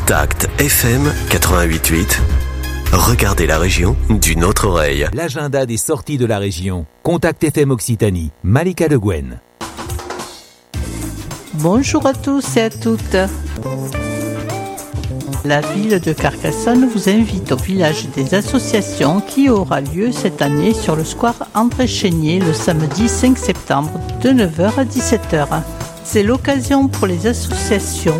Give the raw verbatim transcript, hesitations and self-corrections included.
Contact F M quatre-vingt-huit huit. Regardez la région d'une autre oreille. L'agenda des sorties de la région. Contact F M Occitanie. Malika Le Guen. Bonjour à tous et à toutes. La ville de Carcassonne vous invite au village des associations qui aura lieu cette année sur le square André Chénier le samedi cinq septembre de neuf heures à dix-sept heures. C'est l'occasion pour les associations